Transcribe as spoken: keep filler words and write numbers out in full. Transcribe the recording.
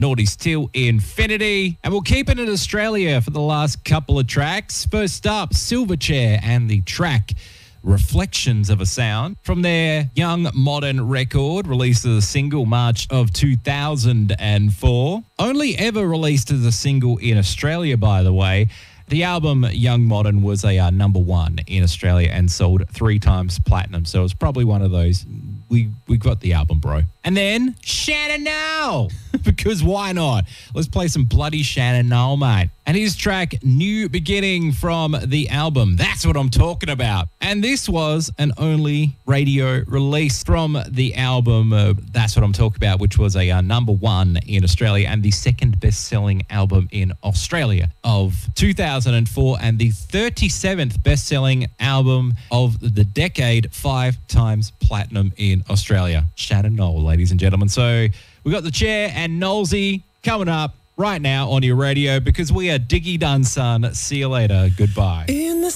Naughty's Till Infinity. And we'll keep it in Australia for the last couple of tracks. First up, Silverchair and the track Reflections of a Sound from their Young Modern record, released as a single March of two thousand four. Only ever released as a single in Australia, by the way. The album Young Modern was a uh, number one in Australia and sold three times platinum. So it's probably one of those, we we got the album, bro. And then Shannon Noll, because why not? Let's play some bloody Shannon Noll, mate. And his track New Beginning from the album. That's what I'm talking about. And this was an only radio release from the album. Uh, That's what I'm talking about, which was a uh, number one in Australia and the second best-selling album in Australia of two thousand four and the thirty-seventh best-selling album of the decade, five times platinum in Australia. Shannon Noll, ladies and gentlemen. So we got the Chair and Nollsy coming up right now on your radio because we are Diggy Done, son. See you later. Goodbye. In the